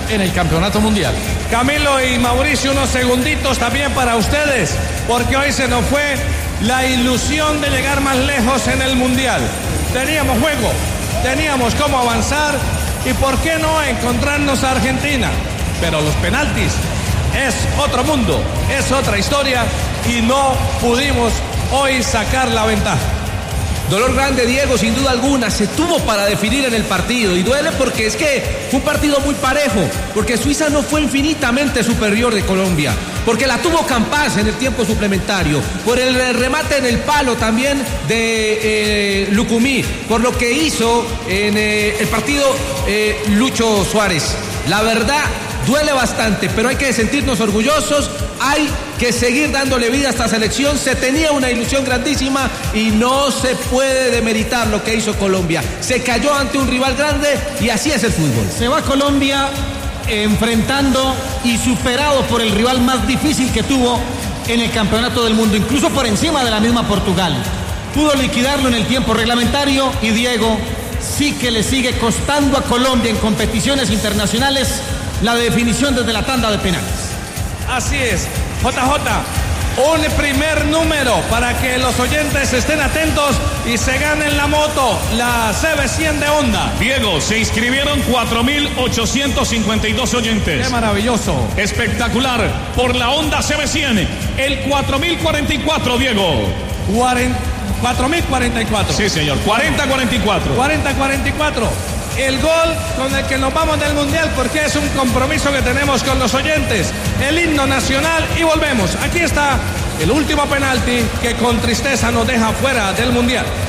en el Campeonato Mundial. Camilo y Mauricio, unos segunditos también para ustedes, porque hoy se nos fue la ilusión de llegar más lejos en el Mundial. Teníamos juego, teníamos cómo avanzar y por qué no encontrarnos a Argentina. Pero los penaltis es otro mundo, es otra historia y no pudimos hoy sacar la ventaja. Dolor grande, Diego, sin duda alguna, se tuvo para definir en el partido y duele porque es que fue un partido muy parejo, porque Suiza no fue infinitamente superior de Colombia, porque la tuvo Campas en el tiempo suplementario, por el remate en el palo también de Lucumí, por lo que hizo en el partido Lucho Suárez. La verdad, duele bastante, pero hay que sentirnos orgullosos, hay que seguir dándole vida a esta selección. Se tenía una ilusión grandísima y no se puede demeritar lo que hizo Colombia. Se cayó ante un rival grande y así es el fútbol. Se va Colombia enfrentando y superado por el rival más difícil que tuvo en el Campeonato del Mundo, incluso por encima de la misma Portugal. Pudo liquidarlo en el tiempo reglamentario y Diego, sí que le sigue costando a Colombia en competiciones internacionales la definición desde la tanda de penales. Así es, JJ, un primer número para que los oyentes estén atentos y se ganen la moto, la CB100 de Honda. Diego, se inscribieron 4.852 oyentes. ¡Qué maravilloso! Espectacular, por la Honda CB100, el 4.044, Diego. 4.044. Sí, señor, 40-44. 40-44. El gol con el que nos vamos del Mundial, porque es un compromiso que tenemos con los oyentes. El himno nacional y volvemos. Aquí está el último penalti que con tristeza nos deja fuera del Mundial.